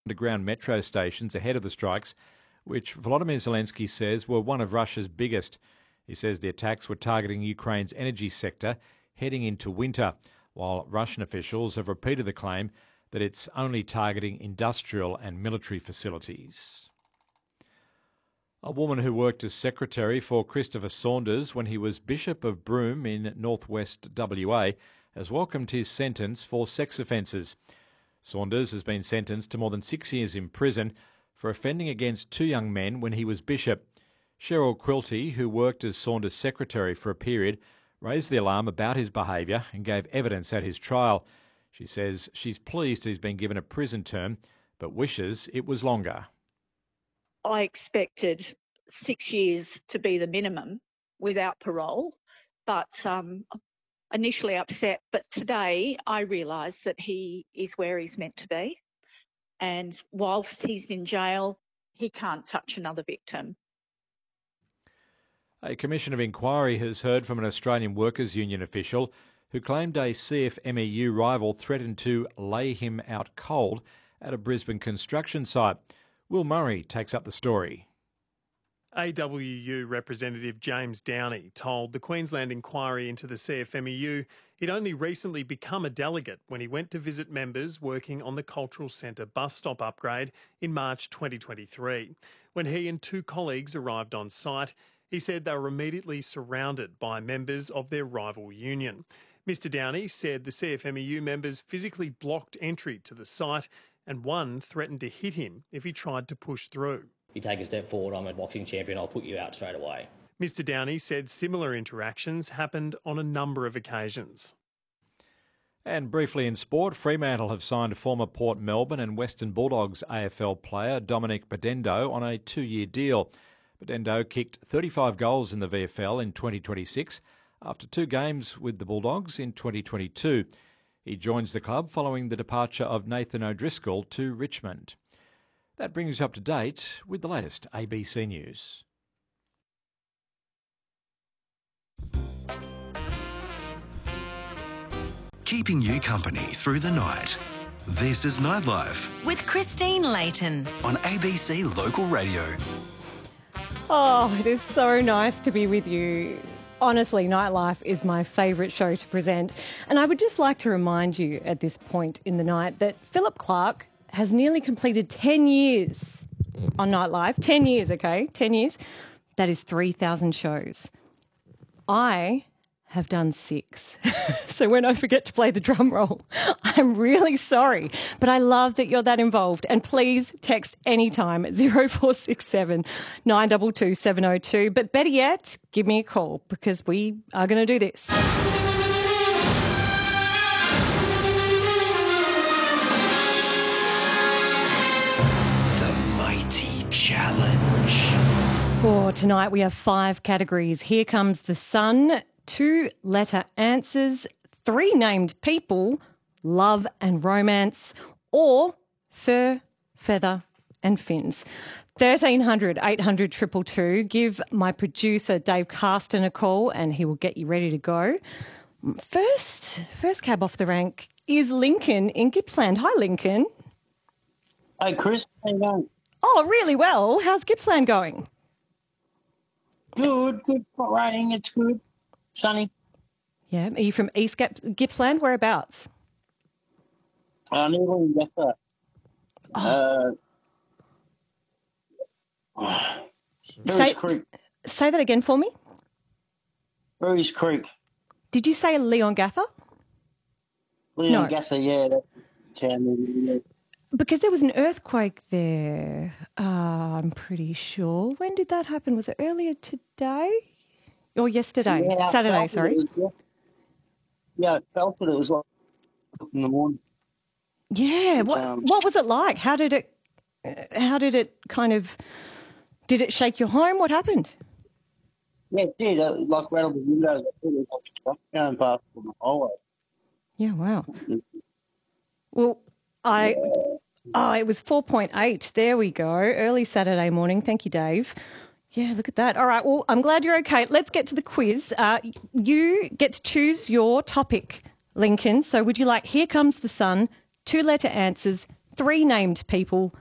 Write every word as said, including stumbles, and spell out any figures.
underground metro stations ahead of the strikes, which Volodymyr Zelensky says were one of Russia's biggest. He says the attacks were targeting Ukraine's energy sector heading into winter, while Russian officials have repeated the claim that it's only targeting industrial and military facilities. A woman who worked as secretary for Christopher Saunders when he was Bishop of Broome in northwest W A has welcomed his sentence for sex offences. Saunders has been sentenced to more than six years in prison for offending against two young men when he was bishop. Cheryl Quilty, who worked as Saunders' secretary for a period, raised the alarm about his behaviour and gave evidence at his trial. She says she's pleased he's been given a prison term, but wishes it was longer. I expected six years to be the minimum without parole, but um, initially upset. But today I realise that he is where he's meant to be. And whilst he's in jail, he can't touch another victim. A commission of inquiry has heard from an Australian Workers' Union official who claimed a C F M E U rival threatened to lay him out cold at a Brisbane construction site. Will Murray takes up the story. A W U representative James Downey told the Queensland inquiry into the C F M E U he'd only recently become a delegate when he went to visit members working on the Cultural Centre bus stop upgrade in March twenty twenty-three. When he and two colleagues arrived on site, he said they were immediately surrounded by members of their rival union. Mister Downey said the C F M E U members physically blocked entry to the site and one threatened to hit him if he tried to push through. You take a step forward, I'm a boxing champion, I'll put you out straight away. Mister Downey said similar interactions happened on a number of occasions. And briefly in sport, Fremantle have signed former Port Melbourne and Western Bulldogs A F L player Dominic Bedendo on a two-year deal. Bedendo kicked thirty-five goals in the V F L in twenty twenty-six after two games with the Bulldogs in twenty twenty-two. He joins the club following the departure of Nathan O'Driscoll to Richmond. That brings you up to date with the latest A B C News. Keeping you company through the night. This is Nightlife with Christine Layton on A B C Local Radio. Oh, it is so nice to be with you. Honestly, Nightlife is my favourite show to present. And I would just like to remind you at this point in the night that Philip Clark has nearly completed ten years on Nightlife. ten years, okay? ten years. That is three thousand shows. I have done six. So when I forget to play the drum roll, I'm really sorry. But I love that you're that involved. And please text anytime at zero four six seven nine two two seven zero two. But better yet, give me a call because we are going to do this. The Mighty Challenge. For tonight, we have five categories. Here comes the sun. Two-letter answers, three named people, love and romance, or fur, feather and fins. thirteen hundred eight hundred two two two. Give my producer Dave Carston a call and he will get you ready to go. First, first cab off the rank is Lincoln in Gippsland. Hi, Lincoln. Hey, Chris. How you going? Oh, really well. How's Gippsland going? Good, good. Not raining. It's good. Sunny. Yeah. Are you from East Gippsland? Whereabouts? Uh, nearly Gaffer. Oh. Uh, say, Creek. say that again for me. Brewery's Creek. Did you say Leon Gather? Leon No. Gather, yeah. That's the town. Because there was an earthquake there, uh, I'm pretty sure. When did that happen? Was it earlier today? Or yesterday? Yeah, Saturday, sorry. It was, yeah, I felt it. It was like in the morning. Yeah. What Um, What was it like? How did it? uh, How did it kind of? Did it shake your home? What happened? Yeah, it did. It like rattled the windows. I thought it was like a truck going past on the highway. Yeah. Wow. Well, I. Oh, it was four point eight. There we go. Early Saturday morning. Thank you, Dave. Yeah, look at that. All right, well, I'm glad you're okay. Let's get to the quiz. Uh, you get to choose your topic, Lincoln. So would you like Here Comes the Sun, two-letter answers, three named people